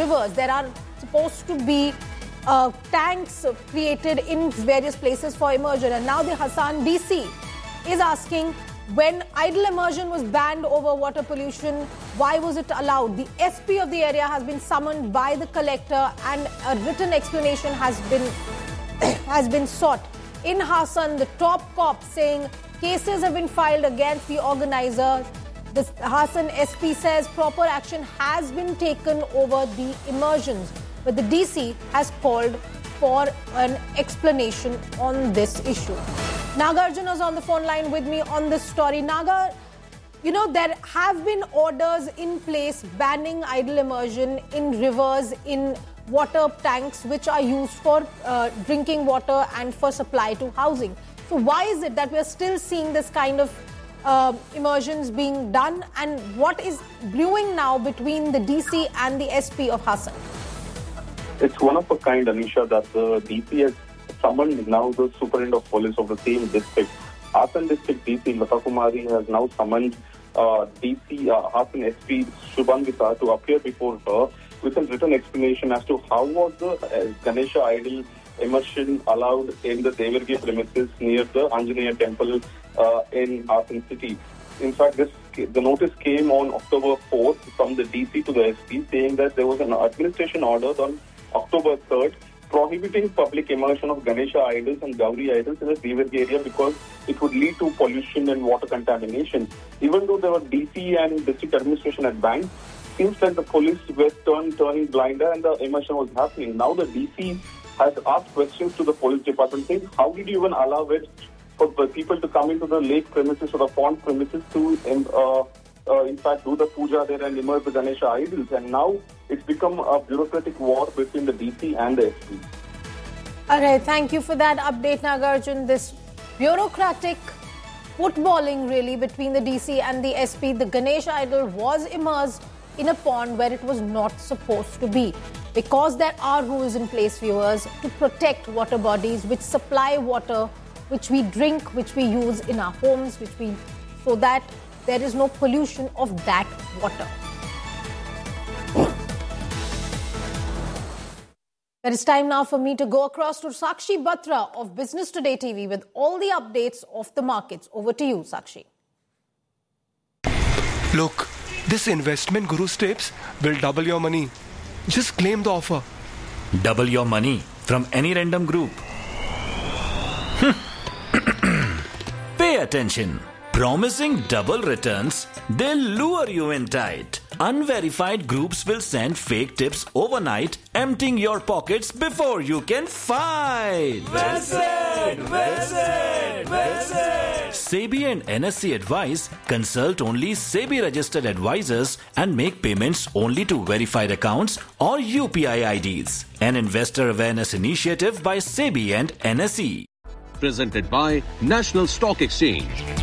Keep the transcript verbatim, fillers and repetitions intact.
rivers. There are supposed to be uh, tanks created in various places for immersion. And now the Hassan D C is asking, when idle immersion was banned over water pollution, why was it allowed? The S P of the area has been summoned by the collector and a written explanation has been has been sought. In Hassan, the top cop saying cases have been filed against the organizer. The Hassan S P says proper action has been taken over the immersions, but the D C has called for an explanation on this issue. Nagarjuna is on the phone line with me on this story. Naga, you know, there have been orders in place banning idle immersion in rivers, in water tanks which are used for uh, drinking water and for supply to housing. So why is it that we are still seeing this kind of uh, immersions being done, and what is brewing now between the D C and the S P of Hassan? It's one of a kind, Anisha, that the D C has summoned now the superintendent of police of the same district. Hassan District D C Lata Kumari has now summoned uh, D C uh, Hassan S P Shubhanvita to appear before her with a written explanation as to how was the uh, Ganesha idol immersion allowed in the Devargi premises near the Anjaneya temple uh, in Hassan city. In fact, this the notice came on October fourth from the D C to the S P saying that there was an administration order on October third prohibiting public immersion of Ganesha idols and Gauri idols in the Devargi area because it would lead to pollution and water contamination. Even though there were D C and district administration at banned, seems like the police were turn, turning blinder and the immersion was happening. Now the D C has asked questions to the police department saying, how did you even allow it for people to come into the lake premises or the pond premises to uh, uh, in fact do the puja there and immerse the Ganesha idols? And now it's become a bureaucratic war between the D C and the S P. All right, thank you for that update, Nagarjun. This bureaucratic footballing really between the D C and the S P. The Ganesha idol was immersed in a pond where it was not supposed to be, because there are rules in place, viewers, to protect water bodies which supply water, which we drink, which we use in our homes, which we so that there is no pollution of that water. It is time now for me to go across to Sakshi Batra of Business Today T V with all the updates of the markets. Over to you, Sakshi. Look, this investment Guru's tips will double your money. Just claim the offer. Double your money from any random group. Pay attention. Promising double returns, they'll lure you in tight. Unverified groups will send fake tips overnight, emptying your pockets before you can fight. Visit! Visit! Visit! SEBI and N S E advise, consult only SEBI registered advisors and make payments only to verified accounts or U P I I Ds. An investor awareness initiative by SEBI and N S E. Presented by National Stock Exchange.